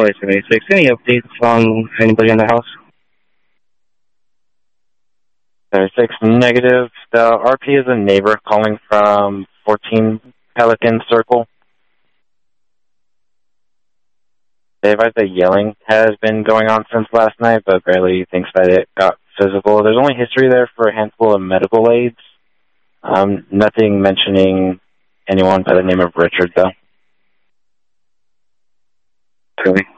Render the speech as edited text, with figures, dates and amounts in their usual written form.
Charlie 76. Any updates on anybody in the house? 36 negative. The RP is a neighbor calling from 14 Pelican Circle. They advise that yelling has been going on since last night, but barely thinks that it got physical. There's only history there for a handful of medical aids. Nothing mentioning anyone by the name of Richard, though. Really?